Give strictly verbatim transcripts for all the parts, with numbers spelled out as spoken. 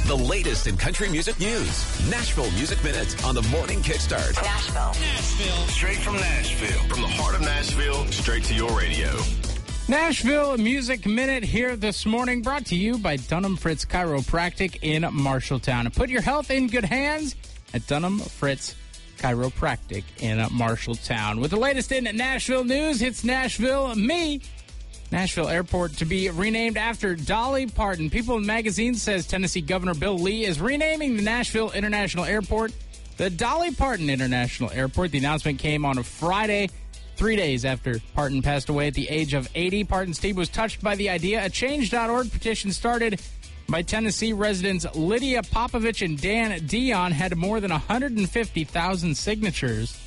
The latest in country music news. Nashville Music Minute on the Morning Kickstart. Nashville. Nashville. Straight from Nashville. From the heart of Nashville, straight to your radio. Nashville Music Minute here this morning, brought to you by Dunham Fritz Chiropractic in Marshalltown. Put your health in good hands at Dunham Fritz Chiropractic in Marshalltown. With the latest in Nashville news, it's Nashville Me. Nashville Airport to be renamed after Dolly Parton. People Magazine says Tennessee Governor Bill Lee is renaming the Nashville International Airport the Dolly Parton International Airport. The announcement came on a Friday, three days after Parton passed away at the age of eighty. Parton's team was touched by the idea. A change dot org petition started by Tennessee residents Lydia Popovich and Dan Dion had more than one hundred fifty thousand signatures.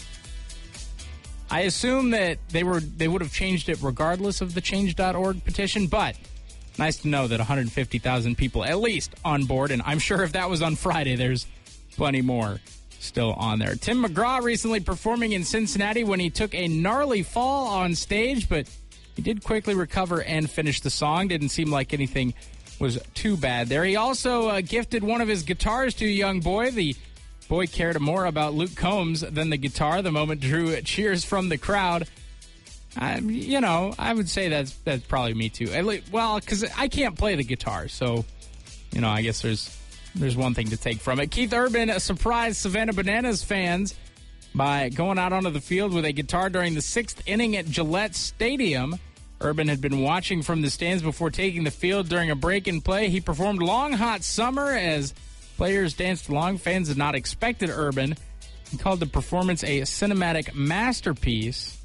I assume that they were they would have changed it regardless of the change dot org petition, but nice to know that one hundred fifty thousand people at least on board, and I'm sure if that was on Friday, there's plenty more still on there. Tim McGraw recently performing in Cincinnati when he took a gnarly fall on stage, but he did quickly recover and finish the song. Didn't seem like anything was too bad there. He also uh, gifted one of his guitars to a young boy. The boy cared more about Luke Combs than the guitar. The moment drew cheers from the crowd. I, you know, I would say that's that's probably me too. At least, well, because I can't play the guitar, so you know, I guess there's there's one thing to take from it. Keith Urban surprised Savannah Bananas fans by going out onto the field with a guitar during the sixth inning at Gillette Stadium. Urban had been watching from the stands before taking the field during a break in play. He performed Long Hot Summer as players danced along. Fans had not expected Urban. He called the performance a cinematic masterpiece.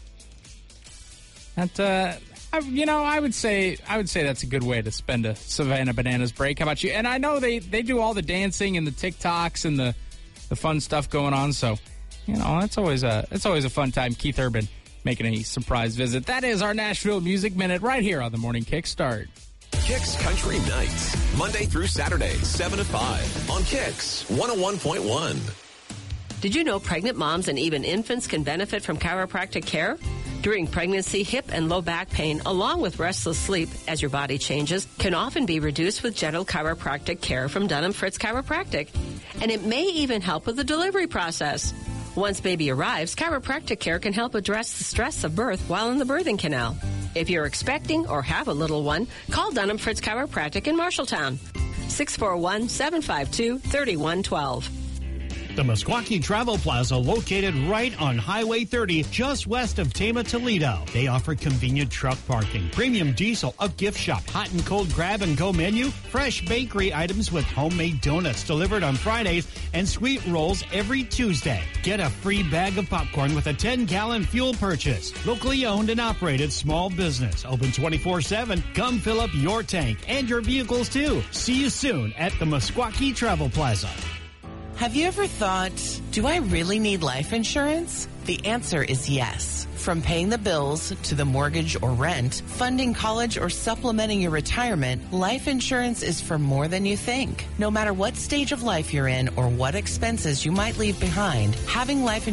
That, uh, I, you know, I would say I would say that's a good way to spend a Savannah Bananas break. How about you? And I know they, they do all the dancing and the TikToks and the, the fun stuff going on. So, you know, that's always a it's always a fun time. Keith Urban making a surprise visit. That is our Nashville Music Minute right here on the Morning Kickstart. Kicks Country Nights, Monday through Saturday, seven to five on Kicks one oh one point one. Did you know pregnant moms and even infants can benefit from chiropractic care? During pregnancy, hip and low back pain, along with restless sleep as your body changes, can often be reduced with gentle chiropractic care from Dunham Fritz Chiropractic. And it may even help with the delivery process. Once baby arrives, chiropractic care can help address the stress of birth while in the birthing canal. If you're expecting or have a little one, call Dunham Fritz Chiropractic in Marshalltown. six four one, seven five two, three one one two. The Meskwaki Travel Plaza, located right on Highway thirty, just west of Tama, Toledo. They offer convenient truck parking, premium diesel, a gift shop, hot and cold grab-and-go menu, fresh bakery items with homemade donuts delivered on Fridays, and sweet rolls every Tuesday. Get a free bag of popcorn with a ten-gallon fuel purchase. Locally owned and operated small business, open twenty-four seven. Come fill up your tank and your vehicles, too. See you soon at the Meskwaki Travel Plaza. Have you ever thought, do I really need life insurance? The answer is yes. From paying the bills to the mortgage or rent, funding college or supplementing your retirement, life insurance is for more than you think. No matter what stage of life you're in or what expenses you might leave behind, having life insurance